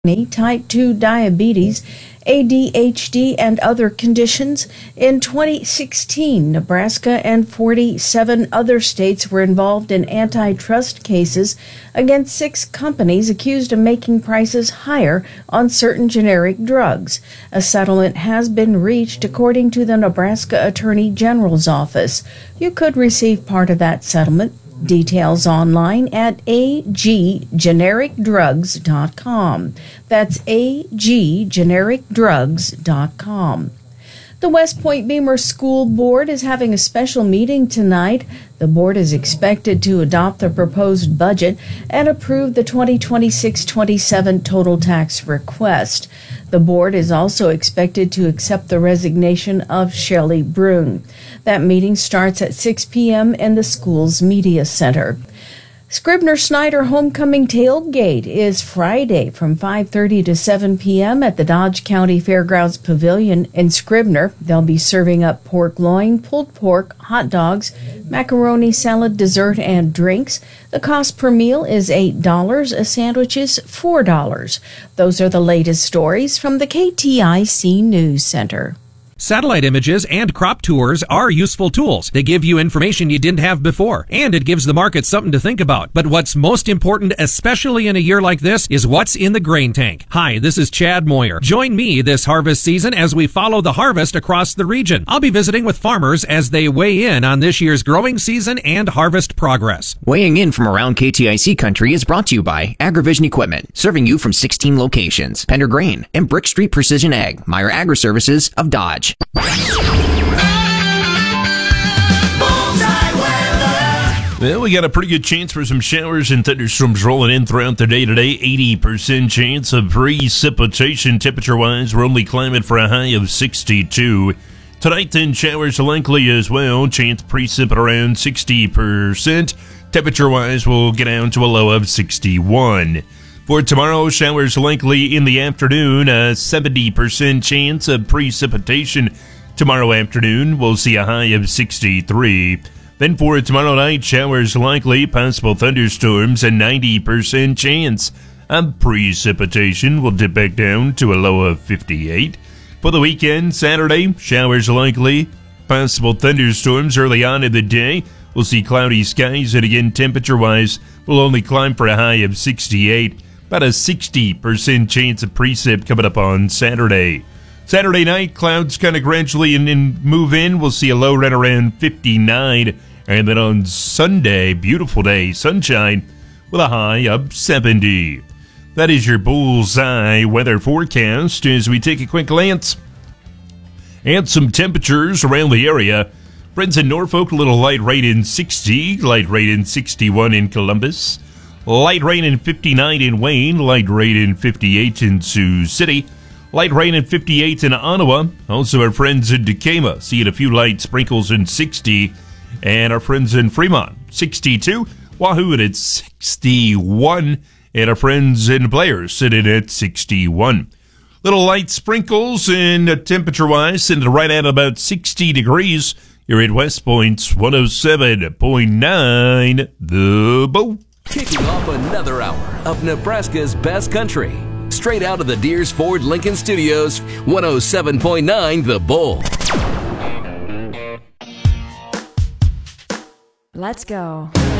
type 2 diabetes, ADHD, and other conditions. In 2016, Nebraska and 47 other states were involved in antitrust cases against 6 companies accused of making prices higher on certain generic drugs. A settlement has been reached, according to the Nebraska Attorney General's office. You could receive part of that settlement. Details online at aggenericdrugs.com. That's aggenericdrugs.com. The West Point Beamer School Board is having a special meeting tonight. The board is expected to adopt the proposed budget and approve the 2026-27 total tax request. The board is also expected to accept the resignation of Shelley Brune. That meeting starts at 6 p.m. in the school's media center. Scribner-Snyder Homecoming Tailgate is Friday from 5:30 to 7 p.m. at the Dodge County Fairgrounds Pavilion in Scribner. They'll be serving up pork loin, pulled pork, hot dogs, macaroni salad, dessert, and drinks. The cost per meal is $8, a sandwich is $4. Those are the latest stories from the KTIC News Center. Satellite images and crop tours are useful tools. They give you information you didn't have before, and it gives the market something to think about. But what's most important, especially in a year like this, is what's in the grain tank. Hi, this is Chad Moyer. Join me this harvest season as we follow the harvest across the region. I'll be visiting with farmers as they weigh in on this year's growing season and harvest progress. Weighing in from around KTIC country is brought to you by AgriVision Equipment, serving you from 16 locations. Pender Grain and Brick Street Precision Ag, Meyer Agri-Services of Dodge. Well, we got a pretty good chance for some showers and thunderstorms rolling in throughout the day today. 80% chance of precipitation. Temperature-wise, we're only climbing for a high of 62. Tonight, then, showers likely as well. Chance precip at around 60%. Temperature-wise, we'll get down to a low of 61. For tomorrow, showers likely in the afternoon, a 70% chance of precipitation. Tomorrow afternoon, we'll see a high of 63. Then for tomorrow night, showers likely, possible thunderstorms, a 90% chance of precipitation. Will dip back down to a low of 58. For the weekend, Saturday, showers likely, possible thunderstorms early on in the day. We'll see cloudy skies, and again, temperature-wise, we'll only climb for a high of 68. About a 60% chance of precip coming up on Saturday. Saturday night, clouds kind of gradually move in. We'll see a low right around 59. And then on Sunday, beautiful day, sunshine, with a high of 70. That is your bullseye weather forecast as we take a quick glance at some temperatures around the area. Friends in Norfolk, a little light rain in 60, light rain in 61 in Columbus. Light rain in 59 in Wayne, light rain in 58 in Sioux City, light rain in 58 in Ottawa. Also our friends in Decatur, seeing a few light sprinkles in 60. And our friends in Fremont, 62. Wahoo at 61. And our friends in Blair sitting at 61. Little light sprinkles in temperature-wise, sitting right at about 60 degrees. You're at West Point's 107.9 The Bow. Kicking off another hour of Nebraska's best country. Straight out of the Deers Ford Lincoln Studios, 107.9 The Bull. Let's go.